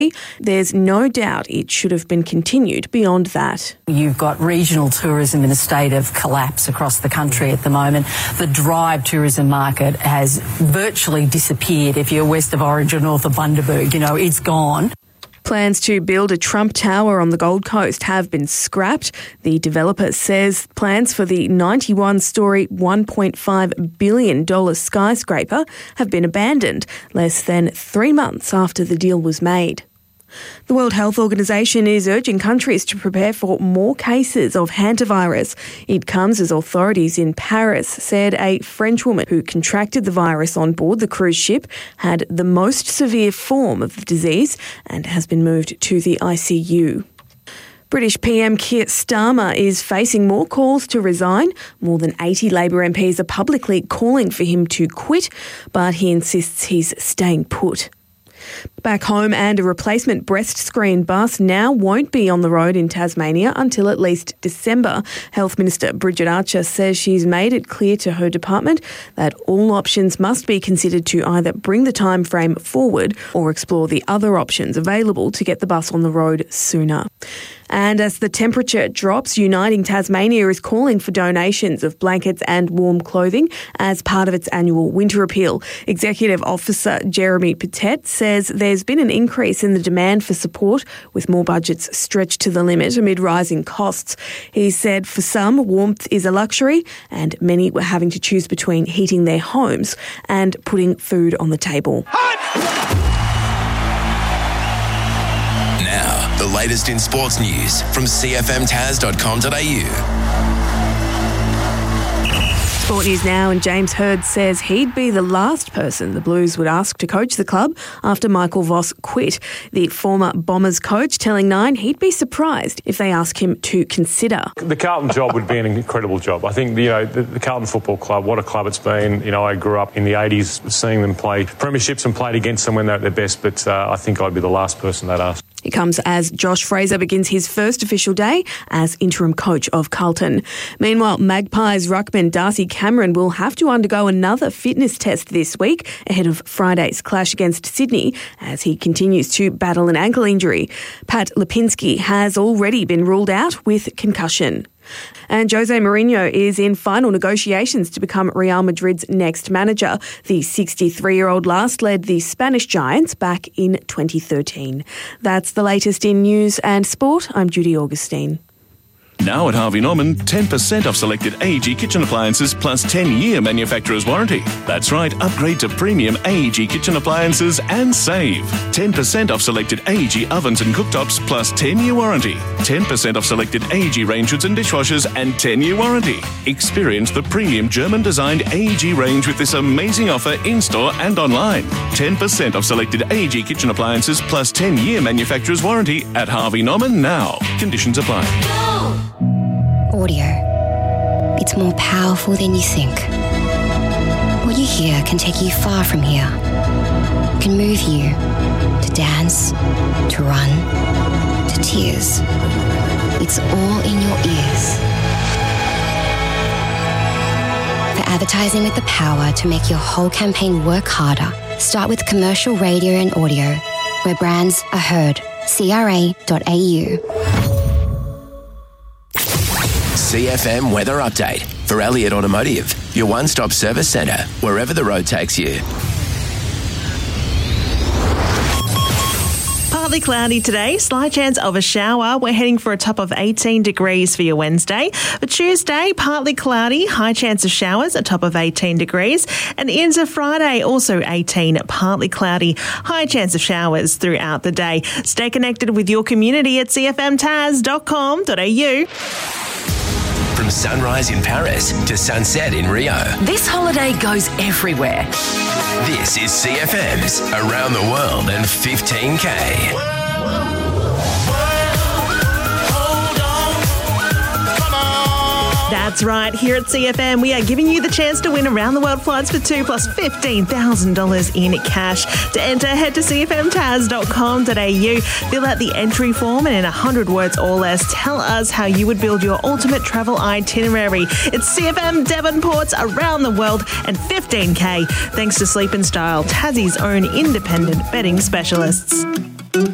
There's no doubt it should have been continued beyond that. You've got regional tourism in a state of collapse across the country at the moment. The drive tourism market has virtually disappeared. If you're west of Orange or north of Bundaberg, it's gone. Plans to build a Trump Tower on the Gold Coast have been scrapped. The developer says plans for the 91-storey, $1.5 billion skyscraper have been abandoned less than 3 months after the deal was made. The World Health Organization is urging countries to prepare for more cases of hantavirus. It comes as authorities in Paris said a French woman who contracted the virus on board the cruise ship had the most severe form of the disease and has been moved to the ICU. British PM Keir Starmer is facing more calls to resign. More than 80 Labor MPs are publicly calling for him to quit, but he insists he's staying put. Back home, and a replacement breast screen bus now won't be on the road in Tasmania until at least December. Health Minister Bridget Archer says she's made it clear to her department that all options must be considered to either bring the time frame forward or explore the other options available to get the bus on the road sooner. And as the temperature drops, Uniting Tasmania is calling for donations of blankets and warm clothing as part of its annual winter appeal. Executive Officer Jeremy Patet says there's been an increase in the demand for support, with more budgets stretched to the limit amid rising costs. He said for some, warmth is a luxury, and many were having to choose between heating their homes and putting food on the table. Now, the latest in sports news from cfmtaz.com.au. Sport news now, and James Hird says he'd be the last person the Blues would ask to coach the club after Michael Voss quit. The former Bombers coach telling Nine he'd be surprised if they ask him to consider. The Carlton job would be an incredible job. I think, the Carlton Football Club, what a club it's been. I grew up in the 80s seeing them play premierships and played against them when they're at their best, but I think I'd be the last person they'd ask. It comes as Josh Fraser begins his first official day as interim coach of Carlton. Meanwhile, Magpies ruckman Darcy Cameron will have to undergo another fitness test this week ahead of Friday's clash against Sydney as he continues to battle an ankle injury. Pat Lipinski has already been ruled out with concussion. And Jose Mourinho is in final negotiations to become Real Madrid's next manager. The 63-year-old last led the Spanish Giants back in 2013. That's the latest in news and sport. I'm Judy Augustine. Now at Harvey Norman, 10% off selected AEG kitchen appliances plus 10-year manufacturer's warranty. That's right, upgrade to premium AEG kitchen appliances and save. 10% off selected AEG ovens and cooktops plus 10-year warranty. 10% off selected AEG range hoods and dishwashers and 10-year warranty. Experience the premium German-designed AEG range with this amazing offer in-store and online. 10% off selected AEG kitchen appliances plus 10-year manufacturer's warranty at Harvey Norman now. Conditions apply. Audio. It's more powerful than you think. What you hear can take you far from here. It can move you to dance, to run, to tears. It's all in your ears. For advertising with the power to make your whole campaign work harder, start with commercial radio and audio, where brands are heard. CRA.au. CFM Weather Update for Elliott Automotive, your one-stop service centre, wherever the road takes you. Partly cloudy today, slight chance of a shower. We're heading for a top of 18 degrees for your Wednesday. For Tuesday, partly cloudy, high chance of showers, a top of 18 degrees. And into Friday, also 18, partly cloudy, high chance of showers throughout the day. Stay connected with your community at cfmtaz.com.au. From sunrise in Paris to sunset in Rio, this holiday goes everywhere. This is CFM's Around the World in 15K. That's right. Here at CFM, we are giving you the chance to win around the world flights for two plus $15,000 in cash. To enter, head to cfmtaz.com.au, fill out the entry form, and in 100 words or less, tell us how you would build your ultimate travel itinerary. It's CFM Devonport's Around the World and 15K, thanks to Sleep and Style, Tassie's own independent betting specialists.